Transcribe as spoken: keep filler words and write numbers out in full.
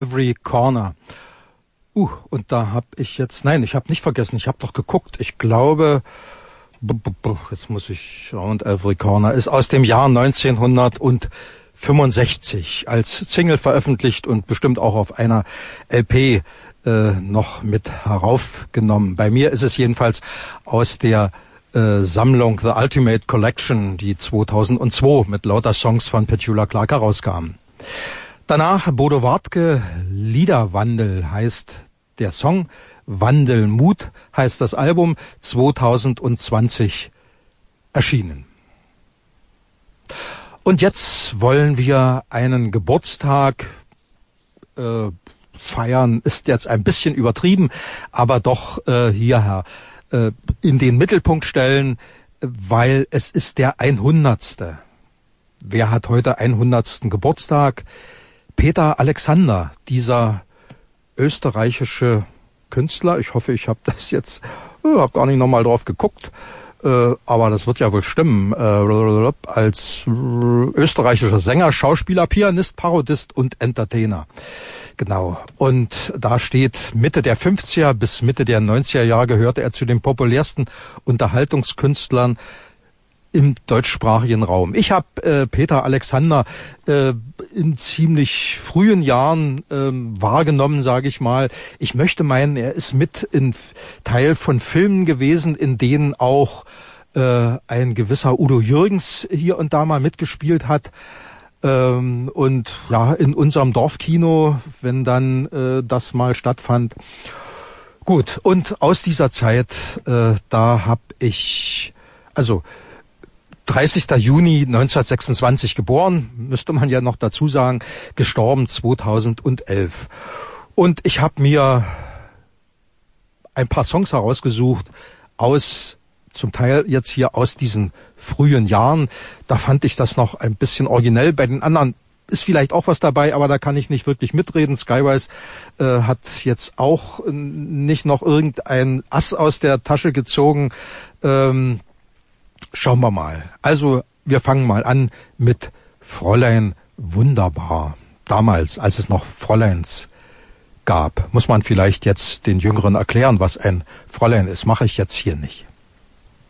Every Corner. Uh, und da habe ich jetzt, nein, ich habe nicht vergessen, ich habe doch geguckt. Ich glaube, jetzt muss ich schauen, Every Corner ist aus dem Jahr neunzehnhundertfünfundsechzig als Single veröffentlicht und bestimmt auch auf einer L P äh, noch mit heraufgenommen. Bei mir ist es jedenfalls aus der äh, Sammlung The Ultimate Collection, die zweitausendzwei mit lauter Songs von Petula Clark herauskam. Danach Bodo Wartke, Liederwandel heißt der Song, Wandelmut heißt das Album, zweitausendzwanzig erschienen. Und jetzt wollen wir einen Geburtstag äh, feiern, ist jetzt ein bisschen übertrieben, aber doch äh, hierher äh, in den Mittelpunkt stellen, weil es ist der hundertste. Wer hat heute hundertsten Geburtstag? Peter Alexander, dieser österreichische Künstler. Ich hoffe, ich habe das jetzt, äh, habe gar nicht nochmal drauf geguckt, äh, aber das wird ja wohl stimmen. Äh, als äh, österreichischer Sänger, Schauspieler, Pianist, Parodist und Entertainer. Genau. Und da steht, Mitte der fünfziger bis Mitte der neunziger Jahre gehörte er zu den populärsten Unterhaltungskünstlern im deutschsprachigen Raum. Ich habe äh, Peter Alexander äh, in ziemlich frühen Jahren äh, wahrgenommen, sage ich mal. Ich möchte meinen, er ist mit in Teil von Filmen gewesen, in denen auch äh, ein gewisser Udo Jürgens hier und da mal mitgespielt hat. Ähm, und ja, in unserem Dorfkino, wenn dann äh, das mal stattfand. Gut, und aus dieser Zeit, äh, da habe ich, also dreißigster Juni neunzehnhundertsechsundzwanzig geboren, müsste man ja noch dazu sagen, gestorben zweitausendelf. Und ich habe mir ein paar Songs herausgesucht, aus, zum Teil jetzt hier aus diesen frühen Jahren. Da fand ich das noch ein bisschen originell. Bei den anderen ist vielleicht auch was dabei, aber da kann ich nicht wirklich mitreden. Skywise äh, hat jetzt auch nicht noch irgendein Ass aus der Tasche gezogen. Ähm, Schauen wir mal. Also wir fangen mal an mit Fräulein Wunderbar. Damals, als es noch Fräuleins gab, muss man vielleicht jetzt den Jüngeren erklären, was ein Fräulein ist. Mache ich jetzt hier nicht.